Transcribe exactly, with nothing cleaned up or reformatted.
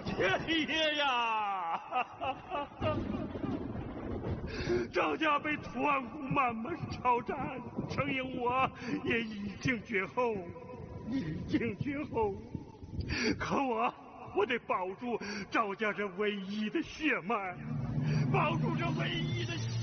天爷呀！赵家被团虎慢慢抄斩，程英我也已经绝后，已经绝后。可我，我得保住赵家这唯一的血脉，保住这唯一的血